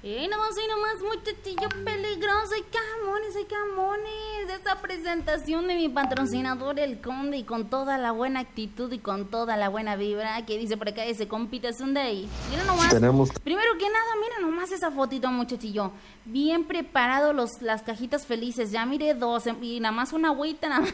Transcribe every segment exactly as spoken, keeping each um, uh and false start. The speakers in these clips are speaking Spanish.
Y nomás, y nomás, muchachillo peligroso, y camones, y camones. Esta presentación de mi patrocinador, el Conde, y con toda la buena actitud y con toda la buena vibra, que dice por acá ese compita Sunday. Mira nomás, Tenemos... primero que nada, mira nomás esa fotito, muchachillo. Bien preparado los, las cajitas felices, ya miré dos, y nada más una agüita, nada más.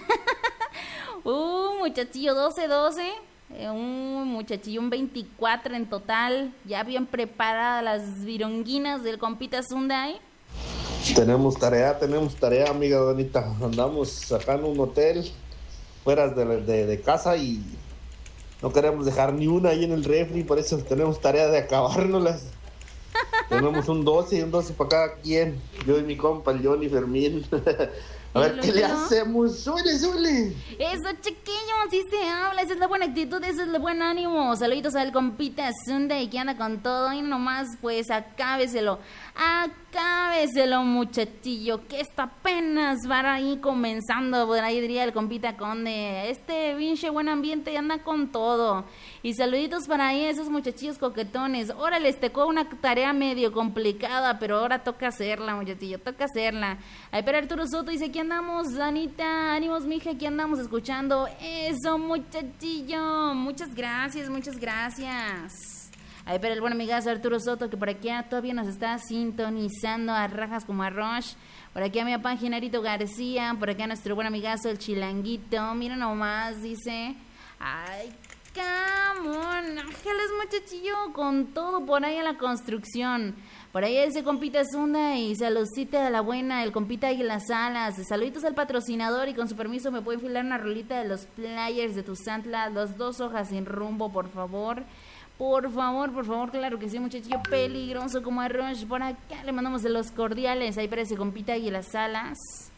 Uh, muchachillo, doce, doce. Un muchachillo, un veinticuatro en total. Ya bien preparadas las vironguinas del compita Sunday. Tenemos tarea, tenemos tarea, amiga Donita. Andamos acá en un hotel fuera de, de, de casa y no queremos dejar ni una ahí en el refri. Por eso tenemos tarea de acabárnoslas. Tenemos un doce y un doce para cada quien. Yo y mi compa, el Johnny Fermín. A ver, ¿qué le hacemos? ¡Súbele, súbele! Eso, chiquillo, así se habla. Esa es la buena actitud, ese es el buen ánimo. Saluditos al compita Sunday que anda con todo. Y nomás, pues, acábeselo. Acábeselo, muchachillo, que está apenas va ahí comenzando. Por ahí diría el compita Conde. Este pinche buen ambiente anda con todo. Y saluditos para ahí a esos muchachillos coquetones. Ahora les tocó una tarea medio complicada, pero ahora toca hacerla, muchachillo, toca hacerla. Ahí para Arturo Soto dice, aquí andamos, Anita, ánimos, mija, aquí andamos escuchando. Eso, muchachillo, muchas gracias, muchas gracias. Ahí para el buen amigazo Arturo Soto, que por aquí todavía nos está sintonizando a rajas como arroz. Por aquí a mi papá Genarito García, por acá nuestro buen amigazo el Chilanguito. Mira nomás, dice, ay, camón, ángeles, muchachillo, con todo por ahí en la construcción. Por ahí ese compita Zunda y saludcita de la buena, el compita Águila Salas. Saluditos al patrocinador y con su permiso me puede enfilar una rolita de los players de Tuzantla, los dos hojas sin rumbo, por favor. Por favor, por favor, claro que sí, muchachillo peligroso como arroz. Por acá le mandamos de los cordiales, ahí para ese compita Águila Salas.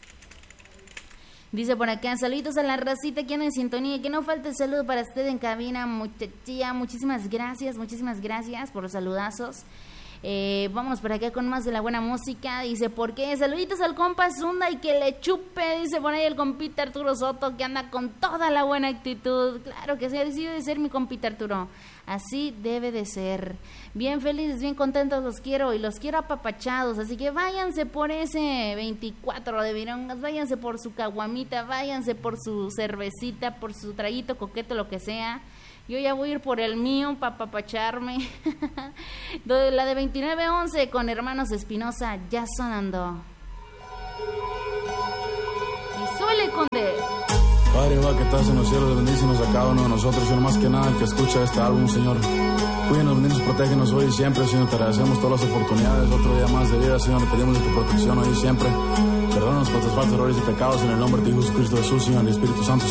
Dice por acá, saluditos a la racita que anda en sintonía, que no falte el saludo para usted en cabina, muchachilla. Muchísimas gracias, muchísimas gracias por los saludazos. Eh, vámonos por acá con más de la buena música. Dice, ¿por qué? Saluditos al compa Zunda y que le chupe, dice por ahí el compita Arturo Soto, que anda con toda la buena actitud. Claro que sí, ha decidido de ser mi compita Arturo. Así debe de ser. Bien felices, bien contentos los quiero y los quiero apapachados. Así que váyanse por ese veinticuatro de virongas, váyanse por su caguamita, váyanse por su cervecita, por su traguito coqueto, lo que sea. Yo ya voy a ir por el mío para apapacharme. La de veintinueve once con Hermanos Espinosa ya sonando. Y suele, Conde. Padre, va que estás en los cielos, bendícenos a cada uno de nosotros, y no más que nada el que escucha este álbum, Señor. Cuídenos, bendícenos, protégenos hoy y siempre, Señor. Te agradecemos todas las oportunidades, otro día más de vida, Señor. Le pedimos de tu protección hoy y siempre. Perdónanos por nuestras faltas, errores y pecados en el nombre de Jesús Cristo Jesús, Señor, y Espíritu Santo.